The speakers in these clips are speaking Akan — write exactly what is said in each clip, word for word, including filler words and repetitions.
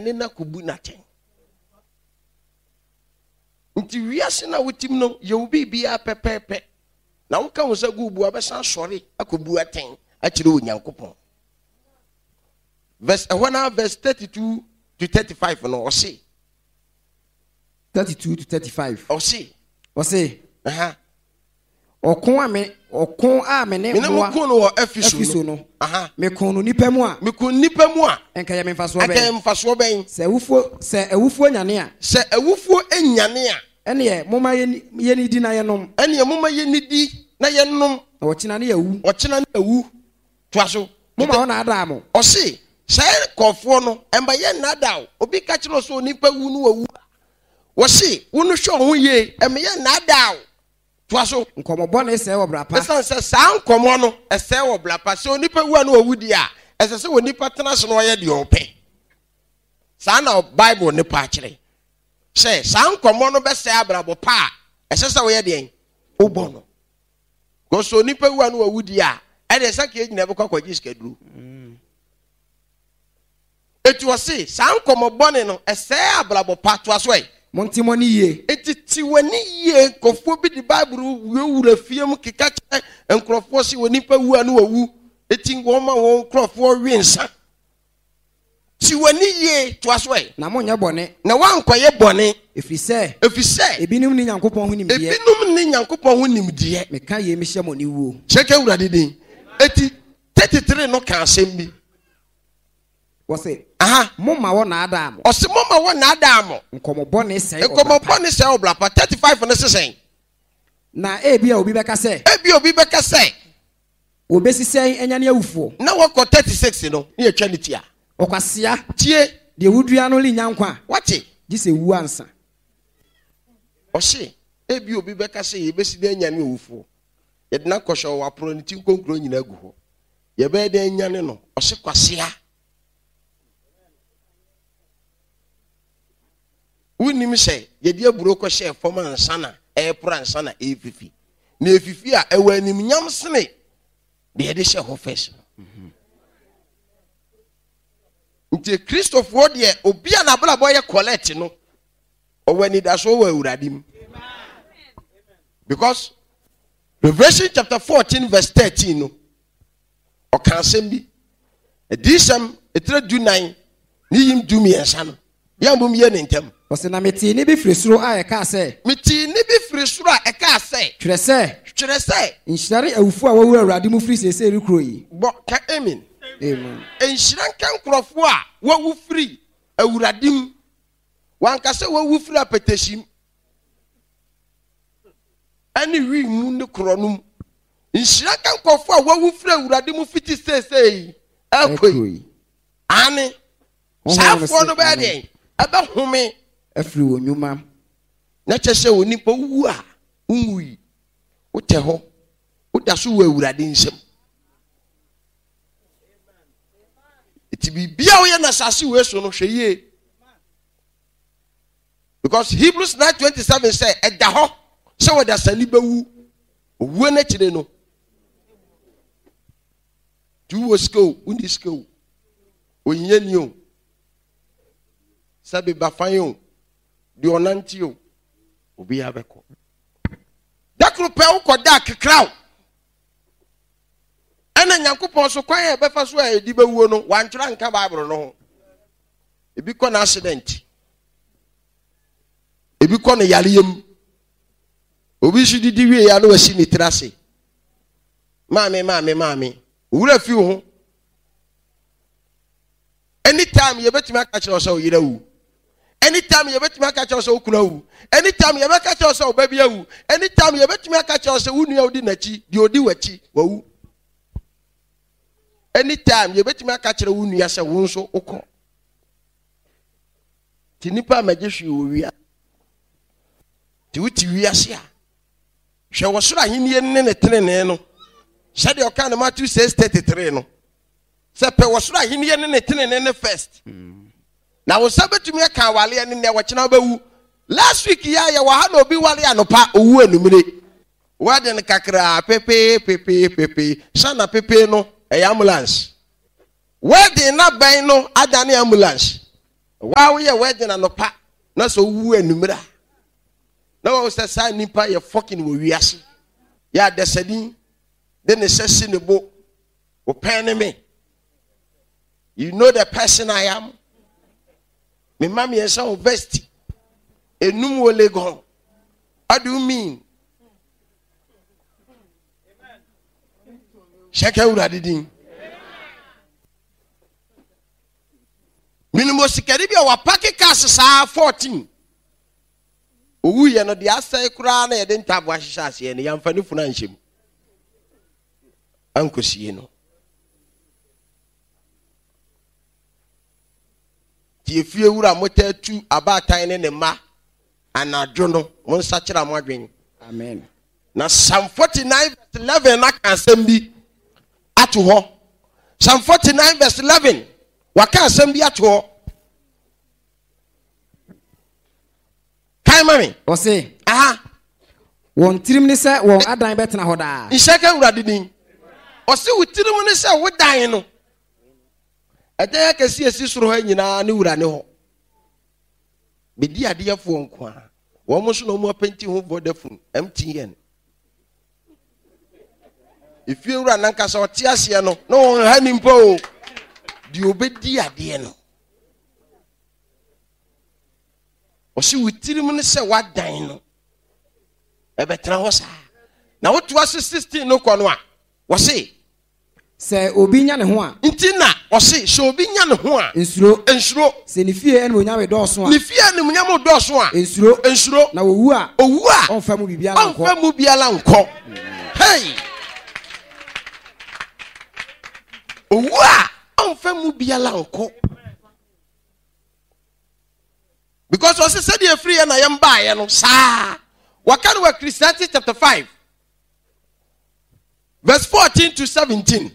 aduane na kubu naten nti wiase na wotim no ye obi bia pepepe na woka wo sa gubu abesa sori akobu aten akire onyankopon verse ehona verse thirty-two to thirty-five no o say thirty-two to thirty-five o say o say aha okon ame okon a me ne mo ko no Efeso no aha me kon no nipa mu a me kon nipa mu a enka ya me mfaso ben enka ya mfaso ben se ewufo se ewufo nyane a se ewufo enyane a ene ye moma ye ni di na ye nom ene ye moma ye ni di na ye nom o china ne yawu o china ne yawu toaso moma ona ada mo o se se kofo no emba ye na da obi ka kiro so nipa wu no wawu wo se wo no hwe ho ye em ye na da toaso nkomobo na ese wo brapa esan se sa nkomo no ese wo brapa se onipa wu na wawu di a ese se onipa tena so no ye de ope sa na Bible ne pa kire se sa nkomo no be se abrabo pa ese se wo ye de obo no go so onipa wu na wawu di a e de sa ke nyina be kwakwa jiskaduru etu wose sa nkomo bone no ese abrabo pa to aso e monti moni ye etiti wani ye kofo bi di Bible wura fiem keka che enkrofo si woni pa wu anu wawu eti ngoma won krofo wensa ti wani ye to aso e na monnya bone na wankoye bone efise efise ebinum ni nyankopon hu nimde ebinum ni nyankopon hu nimde me ka ye me hye moni wuo cheke wura deden eti thirty-three no kan sembi wose aha moma wo na ada mo ose moma wo na ada mo nkomobo ne sei nkomobo ne sei oblapa thirty-five ne sesen na ebia obi beka se ebia obi beka se obesi sei enya ne awufo na wako thirty-six no ne atwa ne tia okwasia tie de wudua no li nyankwa wate gise wu ansa ose ebia obi beka se ye besi de enya ne awufo ye de na kosho wa pro ne ti nkonkro nyina gu ho ye be de enya ne no ose kwasia unim se ye de aburo ko she fom ansa na e pro ansa na e fifi na e fifi a e wanim nyam sene de ye de she ho fes nti Christopher de obi a na bla boy collect no o wani da so wa uradim because Revelation chapter fourteen verse thirteen no o kan sem bi edisem etra du nine ni yim du mi ensa no yambum ye ne ntem wose na meti ni bi frisuro a e ka se meti ni bi frisuro a e ka se twere se twere se inhyare awufu a wawu awurade mu firi sese rekro yi bo ka amen amen enhyira kan krofo a wawu firi awurade mu wanka se wawu firi apeteshim ani wi mu ne kronum enhyira kan krofo a wawu firi awurade mu fiti sese yi akoi ane safo no be de aba home afiri wonyuma na chese onipa wu a unwi wote ho woda so wa awurade nsem iti bibia wo ye na sase we so no hweye because Hebrews nine twenty-seven say eda ho se woda sani bewu owu na kire no tu wo school undi school onye ni o sabe bafanyo di onantio obi abeko dakro pe ukoda kekraw ana nyankopon so kwan e befa so e di bewuo no wantwera nka Bible no ebi ko na accident ebi ko na yareyem obi su di di wie ya no wasi ni trase maame maame maame wura fi ho anytime you bet me catch yourself you know anytime you bet me catch yourself kunu anytime you bet catch yourself baby awu anytime you bet me catch yourself unu odi nachi di odi wachi wawu anytime you bet me catch unu ya se wo nso ukọ ti nipa majeshu owia ti wuti wiase a hwe wo soro ahenie ne ne tenene no sha de oka na Matthew six thirty-three no se pe wo soro ahenie ne ne tenene ne first na wo sabetumi aka wale ne ne wo kina bawu last week ya ya wa ha na obi wale anopa owu anumire wa de ne kakra pepe pepe pepe sana pepe no e ambulance wa de na ban no adane ambulance Wow, ye wedding and no pa. Na so wu enumra. No say say nipa ye fucking wo wiase. Ya desadi. Then they say sin the book. Open me. You know the person I am. Me mommy is so vesti. Enum wo legon. What do you mean? Shaka ura didin. Minimo sikaribia wa paki kasa sa fourteen. Owu ye no de asai kura na ye de ntabo ahihya ase ne yamfa ne funa nhyem. Ankosie no. Ti efie wura motatu abatan ne ne ma anadwo no won sa kira mo adwen. Amen. Na Psalm forty-nine verse eleven na kan asem bi ato ho. Psalm forty-nine verse eleven waka asem bi ato ho. Kai mami. O say, aha. Won tirim ni se won adan betena ho da. Ishaka urade din. O se utirim ni se wo dan no. Ede ya kesi esi soro ha nyina ne wura ne ho. Bedi ade yefo nko a. Wo mo so no mo penti ho Vodafone M T N. If you run anka so tiase no, no ha ni mpo. Di obedi ade no. O si wutirim ne se wadan no. E betra ho sa. Na wo to sixteen no kɔ no a. Wo se se obi nya ne ho a. Nti na wo se se obi nya ne ho a. Ensuro. Ensuro. Se ni fie ene onya we dɔso a. Ni fie ene onya mo dɔso a. Ensuro. Ensuro. Na owu a. Owu a. On fa mu bibia la nkɔ. On fa mu bibia la nkɔ. Hey. Owu a. On fa mu bibia la nkɔ. Because we said you free and I am by and sa. What can we Christianity chapter five verse fourteen to seventeen.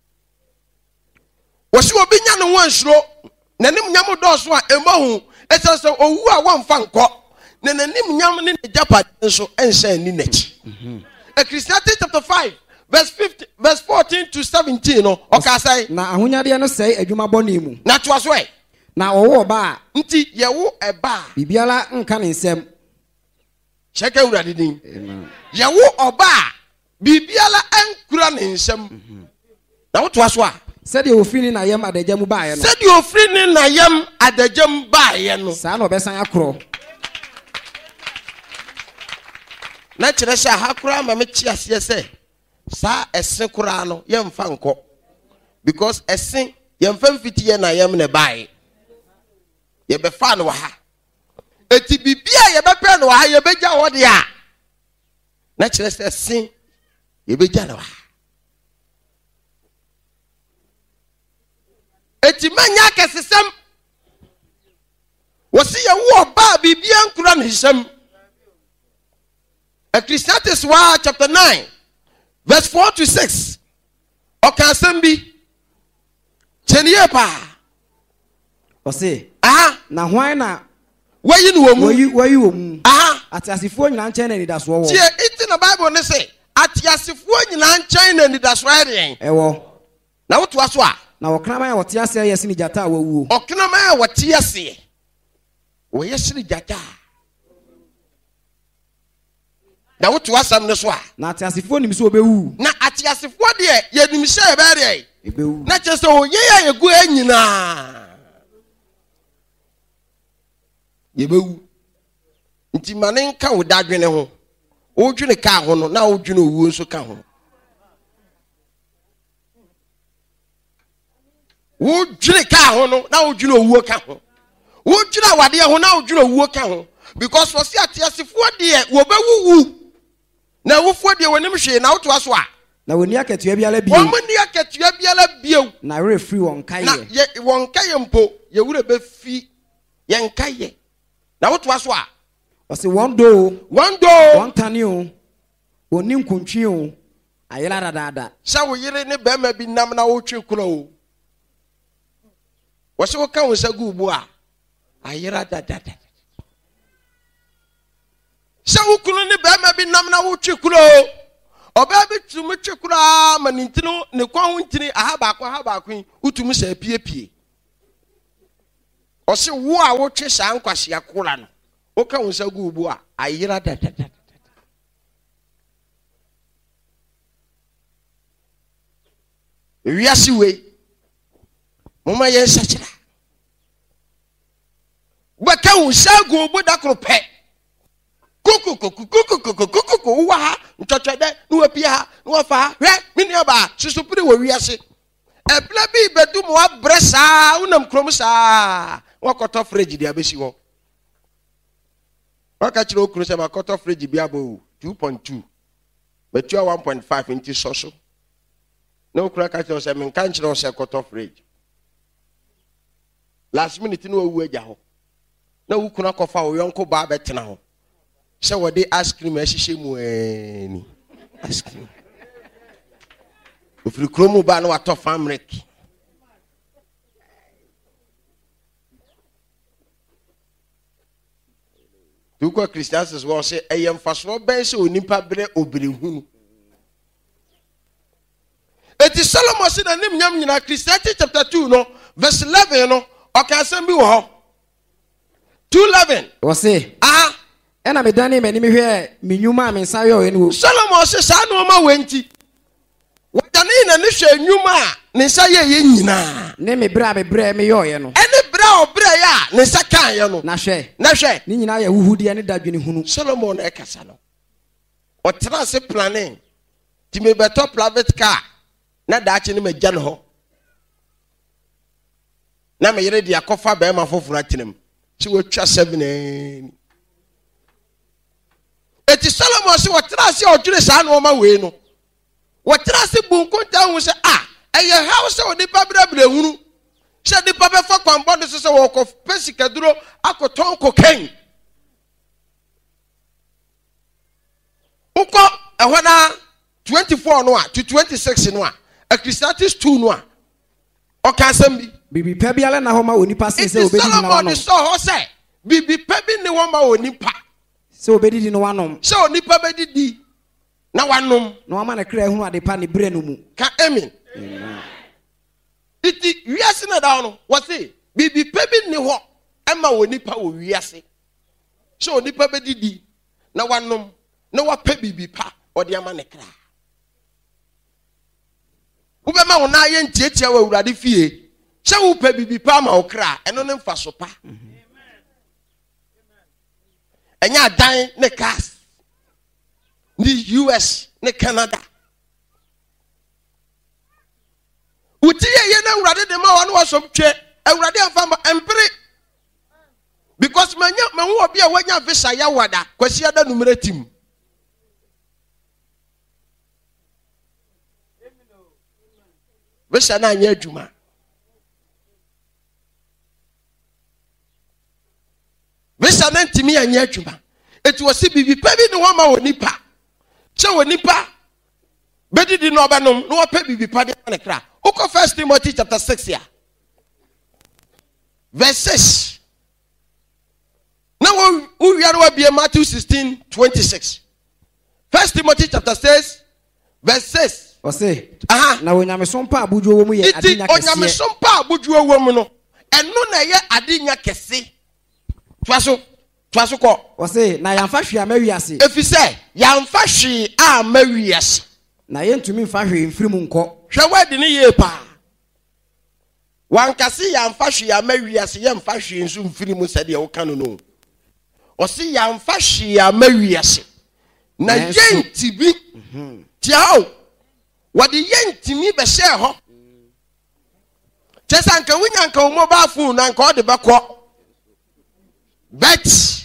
Was you be nyan one shro? Nanim nyamu doswa emahu. It says owu a one fan ko. Nanim nyam ni Japan so ense ni nechi. A Christianity chapter five verse fifteen verse fourteen to seventeen no. Okay say. Na ahunyade no say adwuma bɔne mu. Na to aswe. Na owo ba nti ye wo eba bibiala nka ne nsem sheka urade din amen ye wo oba bibiala ankura ne nsem na wo to aso a said you ofini na yam adagam ba ye no said you ofini na yam adagam ba ye no sa na obesan akro na kire sha hakura ma me chi ase se sa ese kura no ye mfa nko because ese ye mfa mfiti ye na yam ne bae ye be fa no ha eti bibia ye be pe no ha ye be gya wo de a na kire se sin ye be gya no ha eti manya kesesem wo si ye wo ba bibia nkura ne hisem Ecclesiastes wa chapter nine verse four to six okasem bi cheniye pa o say aha na hwan na wayi no mu wayi wayi wo mu aha atiasefo nyina nkyɛn na nidaso wo tie iti na bible ne say atiasefo nyina nkyɛn na nidaso ayɛ ɛwɔ na woto aso a na wɔkra man wɔte ase yɛ sini jata awuo ɔkena man wɔte ase wo yɛ sini jata na woto asam ne so a na atiasefo nim so obewu na atiasefo de yɛ nim sɛ ɛbɛre ebewu na kyerɛ sɛ o yɛ yɛ egu anyina yebewu nti mane nka wo dadwene ho wo dwene ka ho no na wo dwene owu nso ka ho wo dwene ka ho no na wo dwene owu ka ho wo dwene awade ho na wo dwene owu ka ho because wo si atiasefo de wo bewuwu na wo fo de wonim hwe na wo to aso a na woni akatua biala bio wo mni akatua biala bio na refree won kaye na ye won kaye mpo ye wure be fi ye nkaye na wo to aso a o se one do one do one tani o oni nkontwi o ayela dadada sha wo yire ne be ma bi nam na wo twe kuro o wo se wo ka wo sagu bu a ayera dadada sha wo kunu ne be ma bi nam na wo twe kuro o oba bi tumu twe kuro a ma nintino ne kwa ho ntini aha ba kwa aha ba kwa utumu sha pie pie ɔse wo a wotwe saa nkwasea kola no woka wo nsa gu bu a ayera dadada wiase wei mama yɛ nsakyera baka wo nsa gu bu da koro pɛ kuku kuku kuku kuku kuku wo ha ntɔtɔdɛ no wapia ha no wafa hwɛ mini aba susupiri wo wiase ebla bi bedu mo abrɛ saa unam krom saa wakɔtɔ fridge dia besi ho waka kyerɛ okunu sɛ makɔtɔ fridge bi abo two point two betua one point five inti soso na okunu aka kyerɛ sɛ menka kyerɛ sɛ kɔtɔ fridge last minute no owu agya ho na okunu akɔfa wo yɔnko ba betena ho sɛ wɔde ice cream ahyehyɛ mu ani ice cream ofiri kromu ba na watɔ famrek Tukwa Christians as well say I am fast for ben so nipa bre obrehunu. It is Solomon said the name nyam nyina Christianity chapter two no verse eleven no okay asem bi wo ho. two eleven wo say ah ena me dane me ni me hwe me nyuma me nsa yo enu Solomon say sa no ma wenti. Wadane na ne hwe nyuma ne nsa ye ye nyina. Ne me bra me bra me yo ye no. Obra ya ne saka ya no na hwe na hwe ni nyina ya huhude ne dadwene hunu Solomon e kasa no o trans planning ti me beto private car na daache ne magya no ho na me yere dia kofa be ma foforo atenem ti watwa seven ani eti Solomon se o trans o dwere sa no ma we no o trans bunkunta hu se ah eye house o nipa bra bra hunu she di papa fa kwambo no se wo ko pesika duro akoton cocaine uko ehwa na twenty-four no a to twenty-six no a a Christianity two no a o ka asem bi bibi pa bi ale na ho ma onipa se se obedi na wa no so ho se bibi pa bi ne ho ma onipa se obedi no wanom se onipa bedidi na wanom na wa ma na kra hu ade pa ne bre no mu ka amen iti wiase na da no wose bibi pebi ni ho ema wonipa wo wiase so onipa bedidi na wanom na wape bibi pa ode ama ne kra wo be ma wo na ye ntietia wa awurade fie se wo pe bibi pa ma wo kra eno ne mfa so pa amen enya dan ne cars ni U S ne Canada utiye ye na awurade de ma wonu wasomtwe awurade afama empire because manya manwo obi a wanya visa ya wada kwasi ada numere tim visa na anya adwuma visa na ntimi anya adwuma eti wose bibi pa bi ne ho ma woni pa che woni pa bedidi no obanom no opa bibi pa de na kra uko First Timothy chapter six here verse six now we are be Matthew sixteen twenty-six First Timothy chapter six verse six o say aha na wonyame pa abuju wo mu ye adinya kese onyame pa abuju wo mu no eno na ye adinya kese twaso twaso ko o say na yamfa hwe amawiase efise yamfa hwe amawiase na ye ntumi mfa hwe mfirimu nko hwe wadi ni ye pa wankase yamfa hwe amawiase ye mfa hwe nsu mfirimu sede wo kan no o si yamfa hwe amawiase na yenti bi tiao wadi yenti mi be share ho chesa nka wunya nka wo mobile phone na nka o de beko bet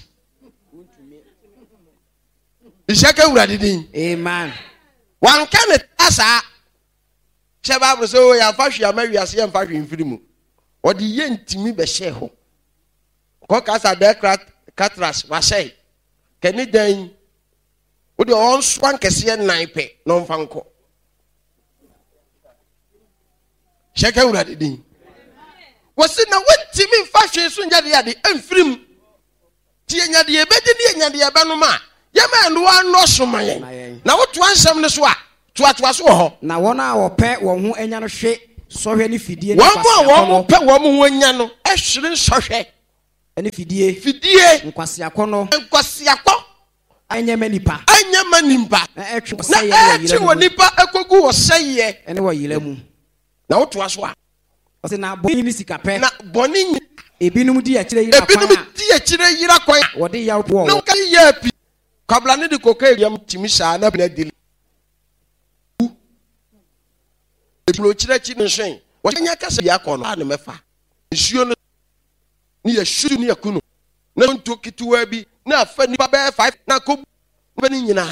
ishaka urade din amen wan kan asa che Bible so ya fa hwe amawiase ya mfa hwe mfirimu wadi yenti mi be share ho ko kasa de catras wa say kani dan wodi on swan kese nan pe no mfa nko shaka urade din wasi na wantimi mfa hwe so nyade yade amfirim tie nyade ye bedi ne nyade ye banu ma ye ma no ano so mayen na woto ansam ne so a to ato aso ho na wona wo pe wo ho anya no hwe sohwe ne fidie ne kwase wo mo pe wo mo ho anya no ehwere sohwe Ene fidie. Fidie. Nkwasiako no. Nkwasiako. Anyema nipa. Anyema nipa. Na etwe Na etwe wo nipa ekogu wo seye. Ene wo yile mu. Na woto aso a. Ose na boni ni sikape. Na boni ebinum di akire yira kwan. Ebinum di akire yira kwan. Wode ya wo. Na kai ya pi. Kabla ne de kokariam timi sha na bina dili. Eblo kire chi ne hwen. Wo nya kasa ya kɔ no. Na mefa. Nsuo no ni ya shudu ni yakunu. Na nto kituwa bi na afa nipa be five na ko bani nyina.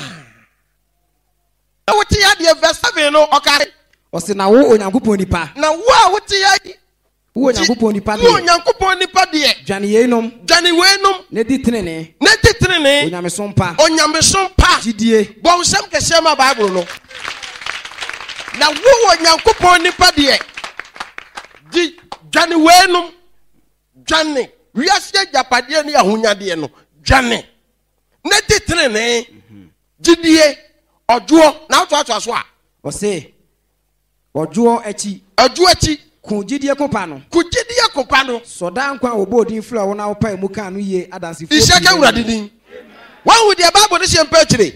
Na wote ya de verse seven no okare. Ose na wo onyankopon nipa. Na wo a wote ya wo onyankopon nipa de. Wo onyankopon nipa de. Dwane yenom. Dwane wenom. Ne di tenene. Ne di tenene. Onyamesom pa. Onyamesom pa. Gidie. Bo nsem kese ma Bible no. Na wo onyankopon nipa de. Di dwane wenom. Dwane. Wiase japade ne ahonyade no. Dwane. Ne di tenene. Gidie. Ojo na ato ato aso a. Ose ojo echi. Ojo echi. Ku gidie kopa no. Ku gidie kopa no. Soda nkwa obodin fla wo na wo pa mu kan no ye adansi fo. Isaka urade din. Wa wo de Bible ne se mpa kire.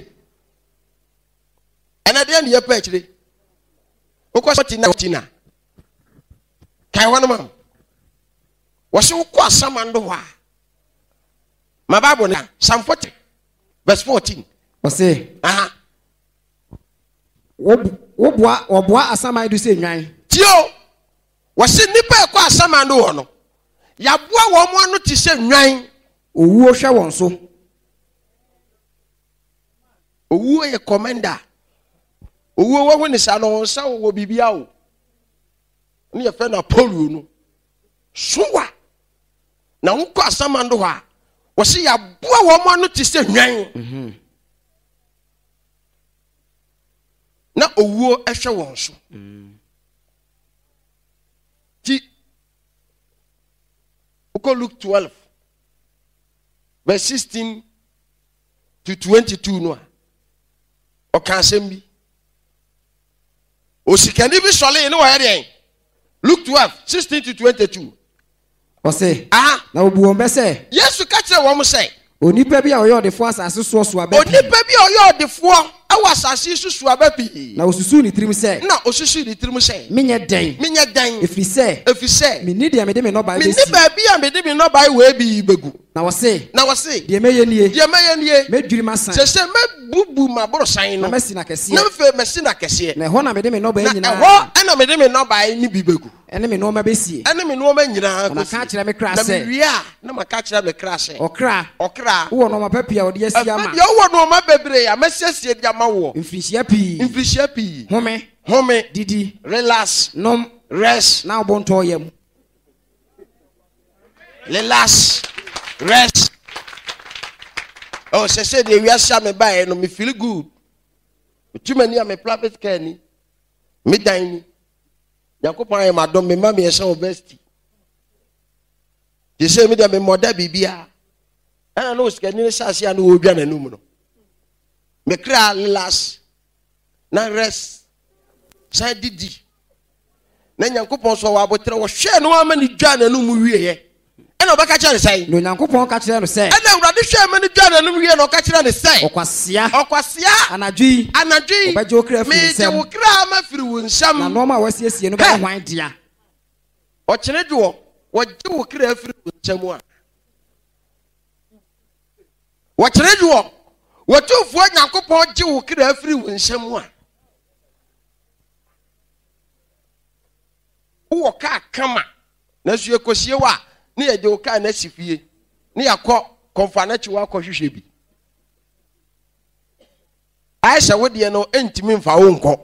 Ena de ne ye pa kire. Okoso na tina. Kai wono mam. Wo se wo ko asamando wa. Ma Bible na Psalm forty verse fourteen. Ose aha. Wo wo boa wo boa asaman do se nwan. Tio. Wo se nipa e ko asamando wo no. Ya boa wo mo no ti se nwan. Owuo hwe won so. Owuo ye commander. Owuo wo ho ni sa no sa wo bibia o. Ni ye fe na Apollo no. Suwa. Na wo ko asamando ha. Wo se ya boa wo mo no ti se nwan. Mhm. Na owuo ehwe won so. Mhm. Ti Uko Luke twelve verse sixteen to twenty-two no. O kan sembi. O sikani bi sole ni wa yede. Luke twelve sixteen to twenty-two. O say, ah, na obu o be say. Yesu ka kire wo mo say. Onipa bi a oyo defo asase so so abapi. Onipa bi oyo defo awa asase so so abapi. Na osusu ni tirim say. Na osusu ni tirim say. Menye den. Menye den. Efri say. Efri say. Me need me de me no ba be si. Me need ba bi a me de me no ba we bi begu. Na wo say. Na wo say. De meye nie. De meye nie. Me dwiri masan. Se se me bubu ma boro san no. Na mesi na kese. Na fe mesi na kese. Na ho na me de me no ba nyina. Na ho ana me de me no ba ni bi begu. Ene me no ma be sie. Ene me no ma nyina ko. Na ka kire me kra say. Na me wia na ma ka kire me kra say. Okra. Okra. Wo no ma papia wo de asia ma. Yo wo no ma bebre ya mesiesie dia ma wo. Mfrisia pi. Mfrisia pi. Home. Home. Didi. Relax. Nom. Rest. Na obonto yam. Relax. Rest. Oh, she said we are shame by no me feel good. Too many am private care ni. Me dine. Yakopon ay madam me ma me e san obesity. They say me dem me mother bibia. I know scanning sasia no odwa nanum no. Me kra relax. Na rest. Say didi. Na Yakopon so wa botre wo hwe no ama ni dwa nanum wie ye. Ena obaka kire say. No Yakopon ka kire no say. Ena urade hwe ama ni dwa nanum wie no ka kire ne say. Okwasia. Okwasia. Anadwi. Anadwi. Obajo kra firi nsam. Me je wo kra ma firi wo nsam. Na no ma wasiesie no ba hwan dia. O kire dwo. Wo je wo kra firi wo nsam a. Wo kire dwo. Wo tufo Yakopon je wo kra firi wo nsam a. Wo ka kama. Na su ekosie wa. Ni ye je wo ka na sifie. Ni yakọ konfa na chi wa akọ hwehwe bi. Aisha wo de no entimi mfa wo nkọ.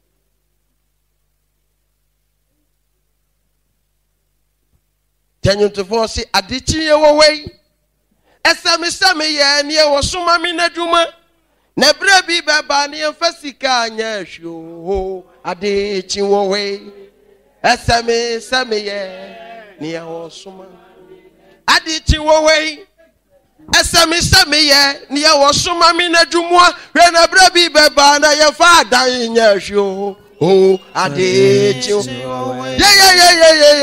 Tanyuntofo si adichiye wo wei. Esame same ye ne wo soma mi na dwuma. Na bra bi baba ne mfasika anya hwo. Adichi wo wei. Esame same ye ne wo soma. Adichi wo wei. Esame same ye ne wo soma mi na dwuma. Hwe na bra bi baba na ye fa dan anya hwo. Oh, adichi wo. Yeah yeah yeah yeah yeah.